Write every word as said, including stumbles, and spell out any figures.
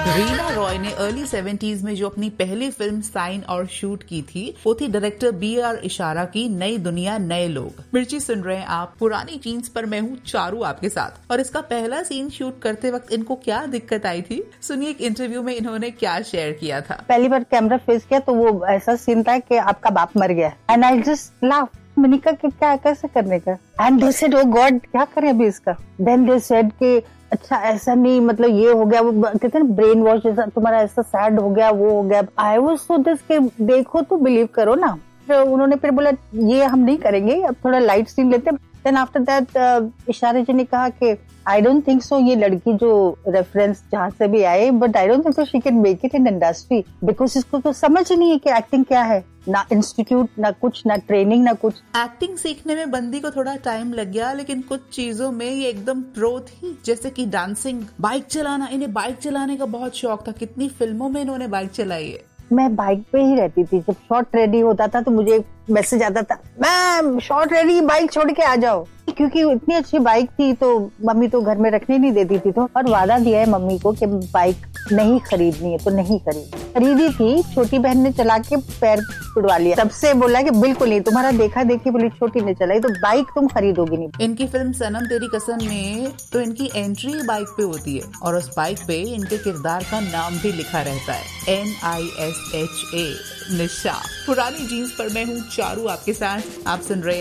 रीना रॉय ने early seventies में जो अपनी पहली फिल्म साइन और शूट की थी वो थी डायरेक्टर बी आर इशारा की नई दुनिया नए लोग। मिर्ची सुन रहे हैं आप पुरानी जीन्स पर, मैं हूँ चारू आपके साथ। और इसका पहला सीन शूट करते वक्त इनको क्या दिक्कत आई थी, सुनिए एक इंटरव्यू में इन्होंने क्या शेयर किया था। पहली बार कैमरा फेस किया तो वो ऐसा सीन था कि आपका बाप मर गया एंड आई जस्ट लाफ। मैंने कहा कि क्या कैसे करने का, and they said O God क्या करें अभी इसका। देन दे सेड कि अच्छा ऐसा नहीं, मतलब ये हो गया, वो कहते हैं ब्रेन वॉश जैसा, तुम्हारा ऐसा सैड हो गया, वो हो गया। आई वाज सो दिस के देखो तो बिलीव करो ना। तो उन्होंने फिर बोला ये हम नहीं करेंगे, अब थोड़ा लाइट सीन लेते हैं। देन आफ्टर दैट इशारे जी ने कहा कि आई डोंट थिंक सो ये लड़की जो रेफरेंस जहाँ से भी आए, but I don't think so she can make it in industry, because इसको तो समझ ही नहीं है कि एक्टिंग क्या है, ना इंस्टीट्यूट ना कुछ, ना ट्रेनिंग ना कुछ। एक्टिंग सीखने में बंदी को थोड़ा टाइम लग गया, लेकिन कुछ चीजों में ये एकदम प्रो थी, जैसे कि डांसिंग, बाइक चलाना। इन्हें बाइक चलाने का बहुत शौक था, कितनी फिल्मों में इन्होंने बाइक चलाई है। मैं बाइक पे ही रहती थी, जब शॉट रेडी होता था तो मुझे मैसेज आता था मैम शॉट रेडी, बाइक छोड़ के आ जाओ, क्योंकि इतनी अच्छी बाइक थी तो मम्मी तो घर में रखने नहीं देती थी। तो और वादा दिया है मम्मी को कि बाइक नहीं खरीदनी है तो नहीं खरीदी। खरीदी थी, छोटी बहन ने चला के पैर छुड़वा लिया, सबसे बोला कि बिल्कुल नहीं, तुम्हारा देखा देखी बोली छोटी ने चलाई तो बाइक तुम खरीदोगी नहीं। इनकी फिल्म सनम तेरी कसम में तो इनकी एंट्री बाइक पे होती है और उस बाइक पे इनके किरदार का नाम भी लिखा रहता है, N I S H A, निशा। पुरानी जीन्स पर मैं हूँ चारू आपके साथ, आप सुन रहे